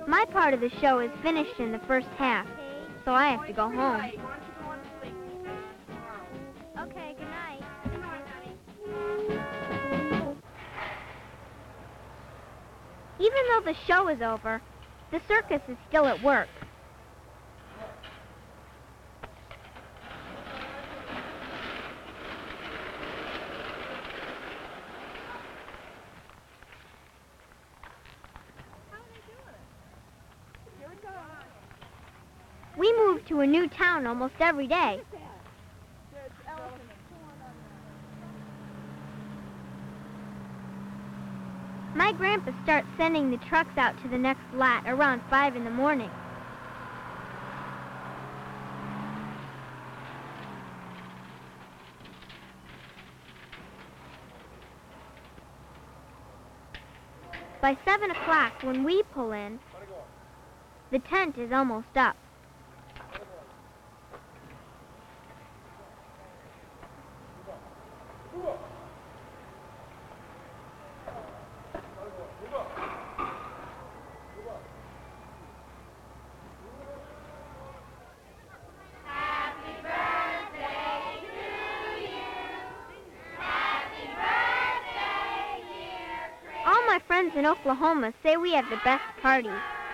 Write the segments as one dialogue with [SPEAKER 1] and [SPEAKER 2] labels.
[SPEAKER 1] My part of the show is finished in the first half, so I have to go home. Okay, good night. Even though the show is over, the circus is still at work. We move to a new town almost every day. My grandpa starts sending the trucks out to the next lot around 5 in the morning. By 7 o'clock, when we pull in, the tent is almost up. All my friends in Oklahoma say we have the best parties.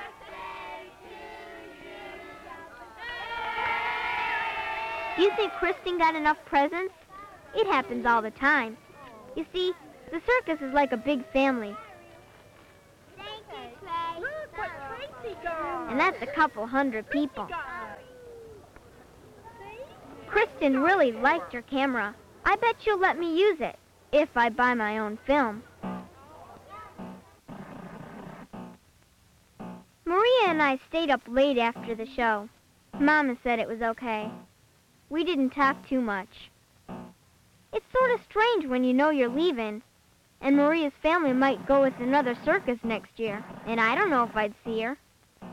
[SPEAKER 1] Do you think Kristen got enough presents? It happens all the time. You see, the circus is like a big family.
[SPEAKER 2] Thank you, Trey.
[SPEAKER 3] Look what Tracy got.
[SPEAKER 1] And that's a couple hundred people. Kristen really liked her camera. I bet she'll let me use it, if I buy my own film. Maria and I stayed up late after the show. Mama said it was okay. We didn't talk too much. It's sort of strange when you know you're leaving, and Maria's family might go with another circus next year, and I don't know if I'd see her.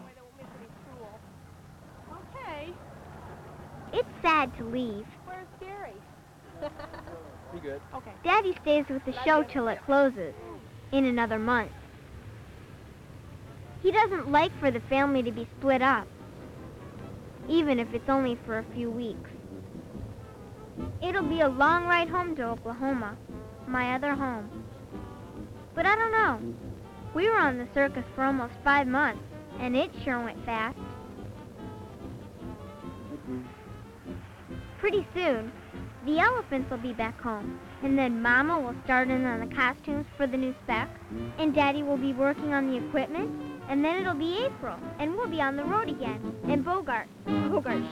[SPEAKER 3] Okay.
[SPEAKER 1] It's sad to leave.
[SPEAKER 3] Where's Gary?
[SPEAKER 4] You good?
[SPEAKER 3] Okay.
[SPEAKER 1] Daddy stays with the show till it closes, in another month. He doesn't like for the family to be split up, even if it's only for a few weeks. It'll be a long ride home to Oklahoma, my other home. But I don't know. We were on the circus for almost 5 months, and it sure went fast. Pretty soon, the elephants will be back home, and then Mama will start in on the costumes for the new spec, and Daddy will be working on the equipment, and then it'll be April, and we'll be on the road again, and Bogart